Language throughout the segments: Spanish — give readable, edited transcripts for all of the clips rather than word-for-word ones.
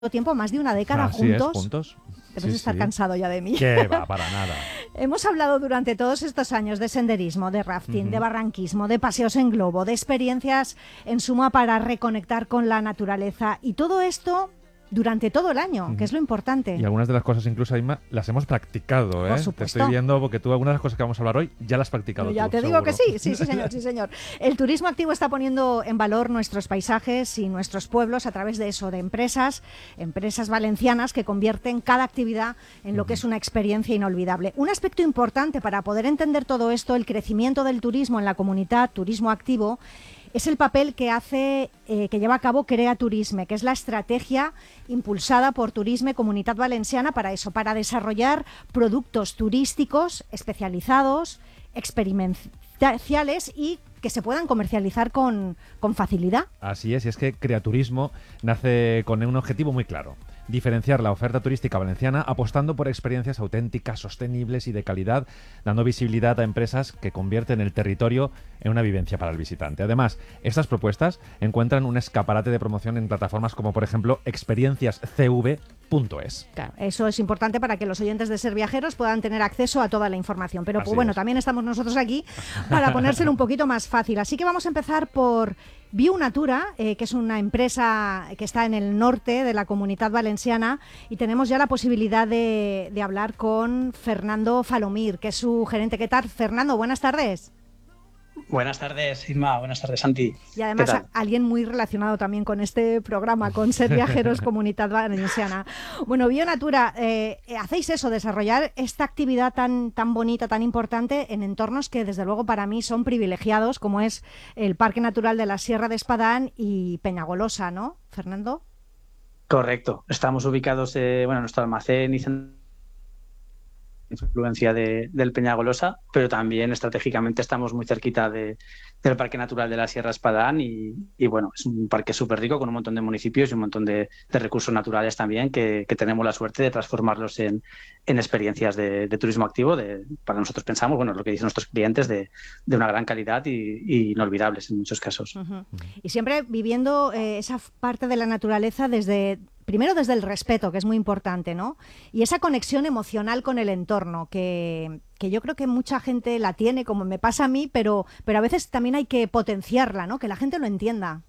tiempo, más de una década juntos. Juntos. Debes estar cansado ya de mí. Que va, para nada. Hemos hablado durante todos estos años de senderismo, de rafting, de barranquismo, de paseos en globo, de experiencias en suma para reconectar con la naturaleza. Y todo esto durante todo el año, que es lo importante. Y algunas de las cosas incluso, Inma, las hemos practicado, ¿eh? Por supuesto. Te estoy viendo porque tú algunas de las cosas que vamos a hablar hoy ya las has practicado. Pero ya tú, te digo seguro. que sí, señor, sí, señor. El turismo activo está poniendo en valor nuestros paisajes y nuestros pueblos a través de eso, de empresas valencianas que convierten cada actividad en lo que es una experiencia inolvidable. Un aspecto importante para poder entender todo esto, el crecimiento del turismo en la comunidad, turismo activo, es el papel que lleva a cabo Crea Turisme, que es la estrategia impulsada por Turisme Comunitat Valenciana para eso, para desarrollar productos turísticos especializados, experimentales y que se puedan comercializar con facilidad. Así es, y es que Crea Turismo nace con un objetivo muy claro: diferenciar la oferta turística valenciana apostando por experiencias auténticas, sostenibles y de calidad, dando visibilidad a empresas que convierten el territorio en una vivencia para el visitante. Además, estas propuestas encuentran un escaparate de promoción en plataformas como, por ejemplo, experienciascv.es. Claro, eso es importante para que los oyentes de Ser Viajeros puedan tener acceso a toda la información. Pero pues, bueno, también estamos nosotros aquí para ponérselo un poquito más fácil. Así que vamos a empezar por Bionatura, que es una empresa que está en el norte de la Comunitat Valenciana, y tenemos ya la posibilidad de hablar con Fernando Falomir, que es su gerente. ¿Qué tal, Fernando? Buenas tardes. Buenas tardes, Inma. Buenas tardes, Santi. Y además alguien muy relacionado también con este programa, con Ser Viajeros Comunitat Valenciana. Bueno, Bionatura, hacéis eso, desarrollar esta actividad tan bonita, tan importante en entornos que desde luego para mí son privilegiados, como es el Parque Natural de la Sierra de Espadán y Peñagolosa, ¿no, Fernando? Correcto. Estamos ubicados, nuestro almacén y influencia del Peñagolosa, pero también estratégicamente estamos muy cerquita del Parque Natural de la Sierra Espadán y bueno, es un parque súper rico con un montón de municipios y un montón de recursos naturales también que tenemos la suerte de transformarlos en experiencias de turismo activo, para nosotros pensamos, bueno, lo que dicen nuestros clientes, de una gran calidad y inolvidables en muchos casos. Y siempre viviendo esa parte de la naturaleza primero desde el respeto, que es muy importante, ¿no? Y esa conexión emocional con el entorno, que yo creo que mucha gente la tiene, como me pasa a mí, pero a veces también hay que potenciarla, ¿no? Que la gente lo entienda.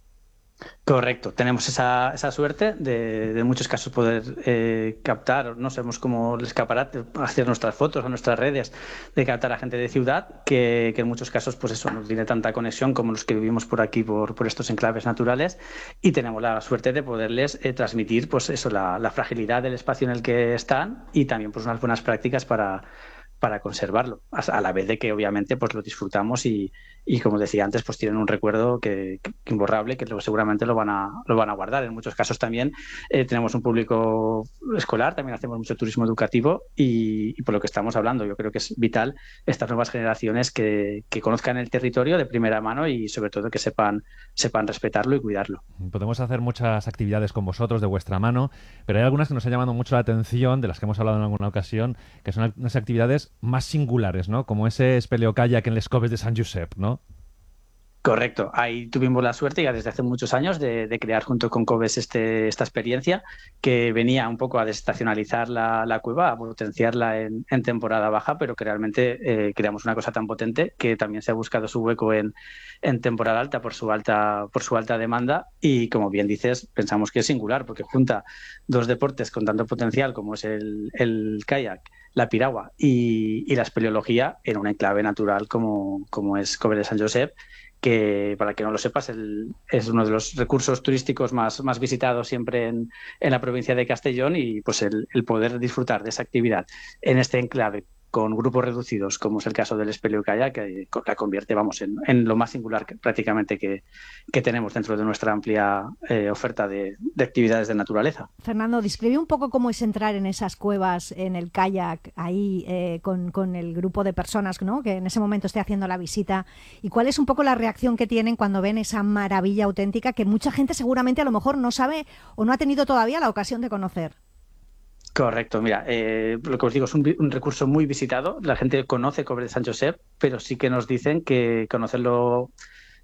Correcto, tenemos esa suerte de en muchos casos poder captar, no sabemos cómo el escaparate, hacer nuestras fotos o nuestras redes, de captar a gente de ciudad que en muchos casos pues eso no tiene tanta conexión como los que vivimos por aquí, por estos enclaves naturales, y tenemos la suerte de poderles transmitir pues eso, la fragilidad del espacio en el que están y también pues unas buenas prácticas para conservarlo, a la vez de que obviamente pues lo disfrutamos y como decía antes, pues tienen un recuerdo que imborrable, que seguramente lo van a guardar. En muchos casos también tenemos un público escolar, también hacemos mucho turismo educativo y por lo que estamos hablando, yo creo que es vital estas nuevas generaciones que conozcan el territorio de primera mano y sobre todo que sepan respetarlo y cuidarlo. Podemos hacer muchas actividades con vosotros de vuestra mano, pero hay algunas que nos han llamado mucho la atención, de las que hemos hablado en alguna ocasión, que son unas actividades más singulares, ¿no? Como ese espeleokayak en les Coves de Sant Josep, ¿no? Correcto, ahí tuvimos la suerte ya desde hace muchos años de crear junto con Coves esta experiencia que venía un poco a desestacionalizar la cueva, a potenciarla en temporada baja, pero que realmente creamos una cosa tan potente que también se ha buscado su hueco en temporada alta por su alta demanda y, como bien dices, pensamos que es singular porque junta dos deportes con tanto potencial como es el kayak, la piragua y la espeleología en un enclave natural como es Coves de Sant Josep, que, para que no lo sepas, es uno de los recursos turísticos más visitados siempre en la provincia de Castellón y pues el poder disfrutar de esa actividad en este enclave con grupos reducidos, como es el caso del espeleokayak, que la convierte, en lo más singular prácticamente que tenemos dentro de nuestra amplia oferta de actividades de naturaleza. Fernando, describe un poco cómo es entrar en esas cuevas, en el kayak, ahí con el grupo de personas, ¿no?, que en ese momento esté haciendo la visita, y cuál es un poco la reacción que tienen cuando ven esa maravilla auténtica que mucha gente seguramente a lo mejor no sabe o no ha tenido todavía la ocasión de conocer. Correcto, mira, lo que os digo es un recurso muy visitado. La gente conoce Coves de Sant Josep, pero sí que nos dicen que conocerlo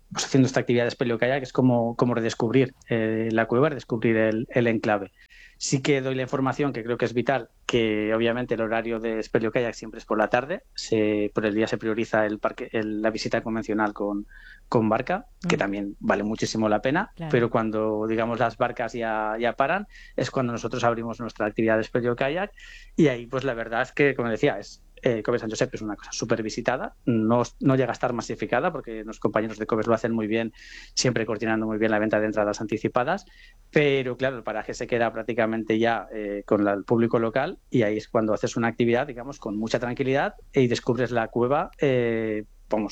pues haciendo esta actividad de espeleokayak, que es como redescubrir la cueva, redescubrir el enclave. Sí que doy la información que creo que es vital, que obviamente el horario de espeleokayak siempre es por la tarde, por el día se prioriza la visita convencional con barca, que también vale muchísimo la pena, claro. Pero cuando, digamos, las barcas ya paran, es cuando nosotros abrimos nuestra actividad de espeleokayak, y ahí pues la verdad es que, como decía, Coves San Josep es una cosa súper visitada, no llega a estar masificada porque los compañeros de Coves lo hacen muy bien, siempre coordinando muy bien la venta de entradas anticipadas, pero claro, el paraje se queda prácticamente ya con el público local, y ahí es cuando haces una actividad, digamos, con mucha tranquilidad y descubres la cueva. Como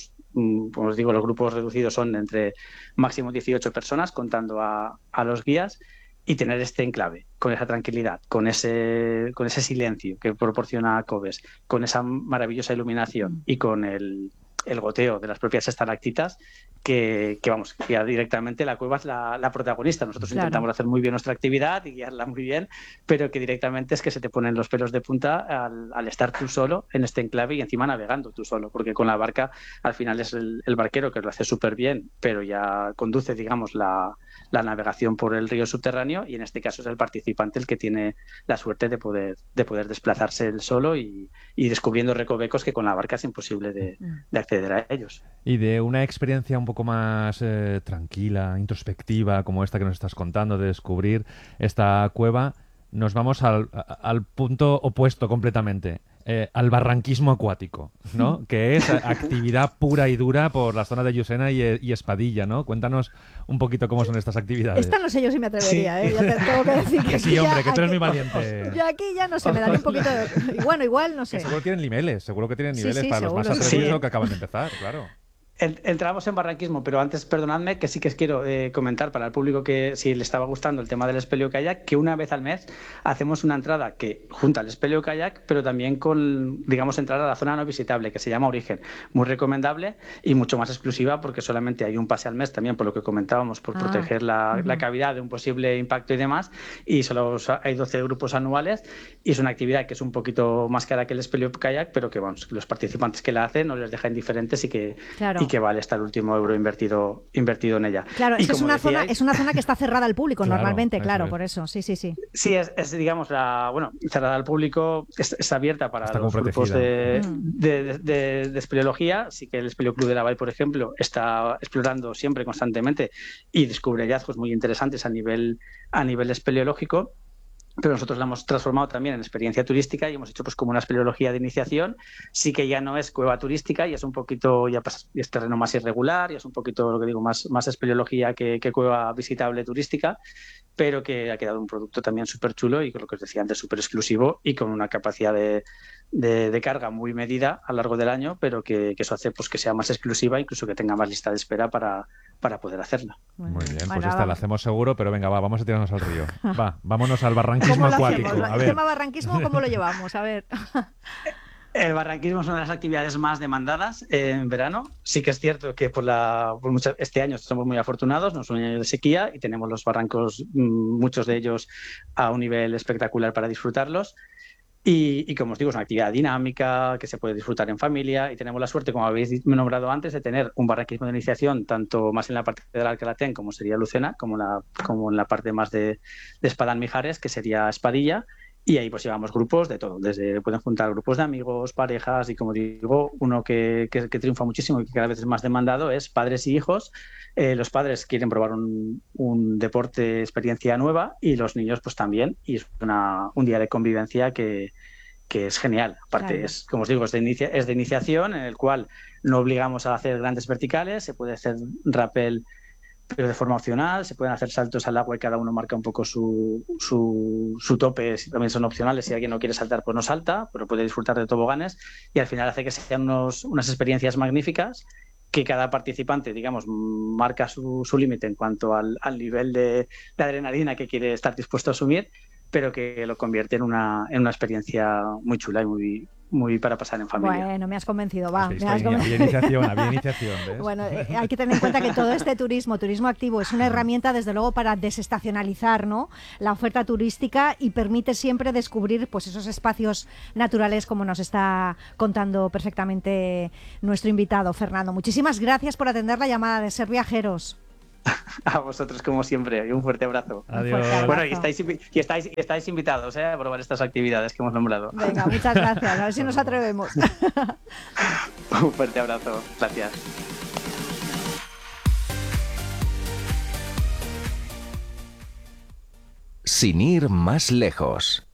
os digo, los grupos reducidos son entre máximo 18 personas, contando a los guías, y tener este enclave, con esa tranquilidad, con ese silencio que proporciona Coves, con esa maravillosa iluminación y con el goteo de las propias estalactitas, que vamos, ya directamente la cueva es la protagonista. Nosotros intentamos hacer muy bien nuestra actividad y guiarla muy bien, pero que directamente es que se te ponen los pelos de punta al estar tú solo en este enclave y encima navegando tú solo, porque con la barca al final es el barquero que lo hace súper bien, pero ya conduce, digamos, la navegación por el río subterráneo, y en este caso es el participante el que tiene la suerte de poder desplazarse él solo y descubriendo recovecos que con la barca es imposible de acceder a ellos. Y de una experiencia un poco más tranquila, introspectiva, como esta que nos estás contando, de descubrir esta cueva, nos vamos al punto opuesto completamente. Al barranquismo acuático, ¿no? Que es actividad pura y dura por la zona de Llucena y Espadilla, ¿no? Cuéntanos un poquito cómo son estas actividades. Esta no sé yo si me atrevería, ¿eh? Ya te tengo que decir que sí, hombre, que tú eres muy valiente. Yo aquí ya no sé, me daría un poquito de... Bueno, igual, no sé. Que seguro que tienen niveles sí, para seguro, los más atrevidos que acaban de empezar, claro. Entramos en barranquismo, pero antes, perdonadme, que sí que os quiero comentar para el público que si le estaba gustando el tema del espeleokayak, que una vez al mes hacemos una entrada que junta el espeleokayak, pero también con, digamos, entrar a la zona no visitable, que se llama Origen. Muy recomendable y mucho más exclusiva, porque solamente hay un pase al mes, también por lo que comentábamos, por proteger la cavidad de un posible impacto y demás, y solo hay 12 grupos anuales, y es una actividad que es un poquito más cara que el espeleokayak, pero que vamos, los participantes que la hacen no les deja indiferentes y que vale hasta el último euro invertido en ella. Claro, es que es una zona que está cerrada al público normalmente, por eso, sí. Sí, es digamos, cerrada al público, está abierta para los grupos de espeleología. Sí que el Espeleoclub de la Vall, por ejemplo, está explorando siempre, constantemente, y descubre hallazgos muy interesantes a nivel espeleológico. Pero nosotros la hemos transformado también en experiencia turística y hemos hecho pues como una espeleología de iniciación. Sí que ya no es cueva turística, y es un poquito, es terreno más irregular, y es un poquito, lo que digo, más espeleología que cueva visitable turística, pero que ha quedado un producto también súper chulo y, con lo que os decía antes, súper exclusivo y con una capacidad de carga muy medida a lo largo del año, pero que eso hace pues que sea más exclusiva, incluso que tenga más lista de espera para poder hacerla. Muy bien, pues esta la hacemos seguro, pero venga, vamos a tirarnos al río. Vámonos al barranquismo acuático. El tema barranquismo, ¿cómo lo llevamos? A ver. El barranquismo es una de las actividades más demandadas en verano. Sí que es cierto que este año somos muy afortunados, no es un año de sequía y tenemos los barrancos, muchos de ellos a un nivel espectacular para disfrutarlos. Y como os digo, es una actividad dinámica que se puede disfrutar en familia, y tenemos la suerte, como habéis nombrado antes, de tener un barranquismo de iniciación tanto más en la parte del Alcalatén, como sería Lucena, como en la parte más de Espadán Mijares, que sería Espadilla. Y ahí pues llevamos grupos de todo, pueden juntar grupos de amigos, parejas, y como digo, uno que triunfa muchísimo y que cada vez es más demandado es padres y hijos. Los padres quieren probar un deporte, experiencia nueva, y los niños pues también, y es un día de convivencia que es genial. Aparte, es, como os digo, es de iniciación, en el cual no obligamos a hacer grandes verticales, se puede hacer rappel pero de forma opcional, se pueden hacer saltos al agua y cada uno marca un poco su tope, también son opcionales. Si alguien no quiere saltar, pues no salta, pero puede disfrutar de toboganes, y al final hace que sean unas experiencias magníficas, que cada participante, digamos, marca su límite en cuanto al nivel de adrenalina que quiere estar dispuesto a asumir, pero que lo convierte en una experiencia muy chula y muy para pasar en familia. Bueno, me has convencido, va. Es que Me has había iniciación, ¿ves? Bueno, hay que tener en cuenta que todo este turismo activo, es una herramienta, desde luego, para desestacionalizar, ¿no?, la oferta turística, y permite siempre descubrir, pues, esos espacios naturales, como nos está contando perfectamente nuestro invitado, Fernando. Muchísimas gracias por atender la llamada de Ser Viajeros. A vosotros, como siempre, y un fuerte abrazo. Adiós. Un fuerte abrazo. Bueno, y estáis invitados a probar estas actividades que hemos nombrado. Venga, muchas gracias. A ver si nos atrevemos. Un fuerte abrazo. Gracias. Sin ir más lejos.